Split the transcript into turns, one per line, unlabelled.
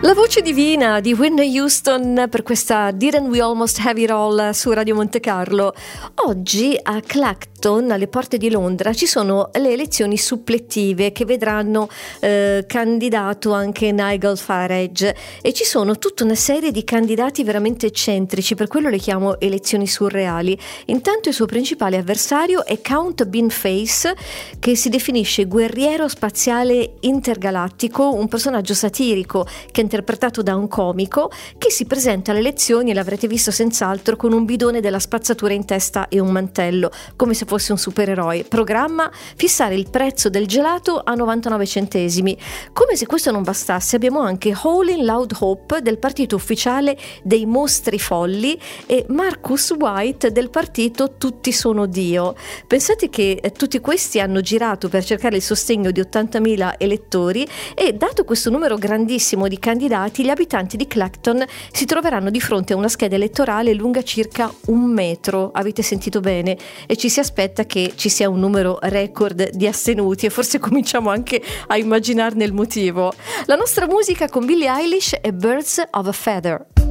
La voce divina di Whitney Houston per questa Didn't We Almost Have It All su Radio Monte Carlo. Oggi a Clacton, alle porte di Londra, ci sono le elezioni supplettive che vedranno candidato anche Nigel Farage, e ci sono tutta una serie di candidati veramente eccentrici, per quello le chiamo elezioni surreali. Intanto il suo principale avversario è Count Beanface, che si definisce guerriero spaziale intergalattico, un personaggio satirico che è interpretato da un comico che si presenta alle elezioni, e l'avrete visto senz'altro, con un bidone della spazzatura in testa e un mantello, come se fosse un supereroe. Programma: fissare il prezzo del gelato a 99 centesimi. Come se questo non bastasse, abbiamo anche Howlin' Loud Hope del partito ufficiale dei mostri folli e Marcus White del partito Tutti sono Dio. Pensate che tutti questi hanno girato per cercare il sostegno di 80.000 elettori, e dato questo numero grandissimo di candidati, gli abitanti di Clacton si troveranno di fronte a una scheda elettorale lunga circa 1 metro, avete sentito bene, e ci si aspetta che ci sia un numero record di astenuti, e forse cominciamo anche a immaginarne il motivo. La nostra musica con Billie Eilish e Birds of a Feather.